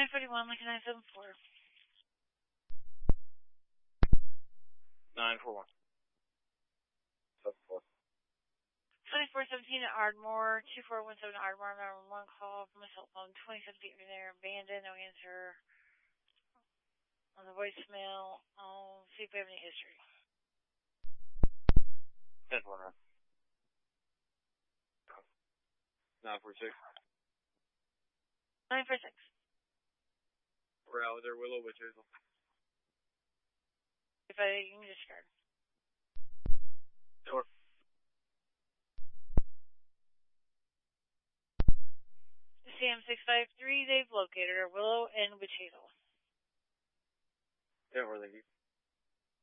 941, Lincoln 974. 941. 74. 2417 at Ardmore, 2417 Ardmore, 911 call from a cell phone, 27 feet from there, abandoned, no answer on the voicemail. I'll see if we have any history. 10-1. 946. 946. We're out there, Willow, Witch Hazel. If I can discard. Sure. CM653, they've located her, Willow and Witch Hazel. 10-4, thank you.